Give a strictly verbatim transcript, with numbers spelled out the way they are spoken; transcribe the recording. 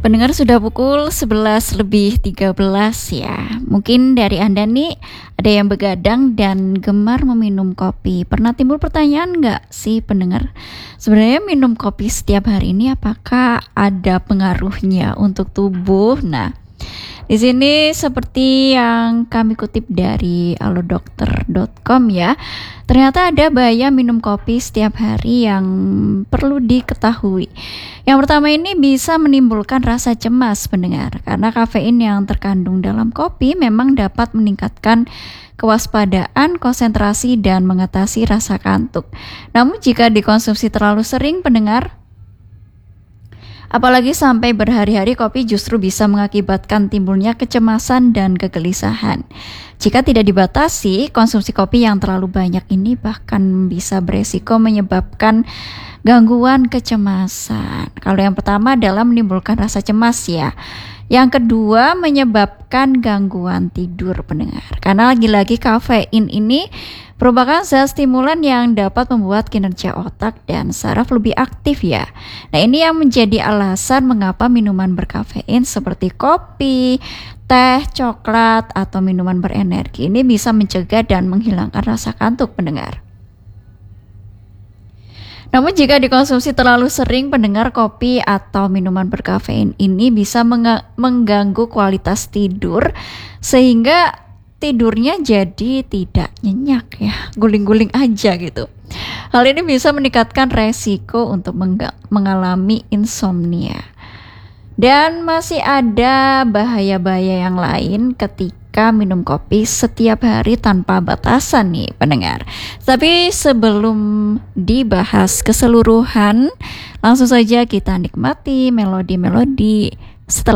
Pendengar, sudah pukul sebelas lebih tiga belas ya. Mungkin dari Anda nih ada yang begadang dan gemar meminum kopi. Pernah timbul pertanyaan nggak sih pendengar? Sebenarnya minum kopi setiap hari ini apakah ada pengaruhnya untuk tubuh? Nah, di sini seperti yang kami kutip dari alodokter dot com ya, ternyata ada bahaya minum kopi setiap hari yang perlu diketahui. Yang pertama, ini bisa menimbulkan rasa cemas pendengar, karena kafein yang terkandung dalam kopi memang dapat meningkatkan kewaspadaan, konsentrasi, dan mengatasi rasa kantuk. Namun jika dikonsumsi terlalu sering pendengar, apalagi sampai berhari-hari, kopi justru bisa mengakibatkan timbulnya kecemasan dan kegelisahan. Jika tidak dibatasi, konsumsi kopi yang terlalu banyak ini bahkan bisa beresiko menyebabkan gangguan kecemasan. Kalau yang pertama adalah menimbulkan rasa cemas ya. Yang kedua, menyebabkan gangguan tidur pendengar. Karena lagi-lagi kafein ini merupakan zat stimulan yang dapat membuat kinerja otak dan saraf lebih aktif ya. Nah, ini yang menjadi alasan mengapa minuman berkafein seperti kopi, teh, coklat, atau minuman berenergi ini bisa mencegah dan menghilangkan rasa kantuk pendengar. Namun jika dikonsumsi terlalu sering pendengar, kopi atau minuman berkafein ini bisa meng- mengganggu kualitas tidur sehingga tidurnya jadi tidak nyenyak ya, guling-guling aja gitu. Hal ini bisa meningkatkan resiko untuk mengga- mengalami insomnia. Dan masih ada bahaya-bahaya yang lain ketika minum kopi setiap hari tanpa batasan nih pendengar. Tapi sebelum dibahas keseluruhan, langsung saja kita nikmati melodi-melodi setelah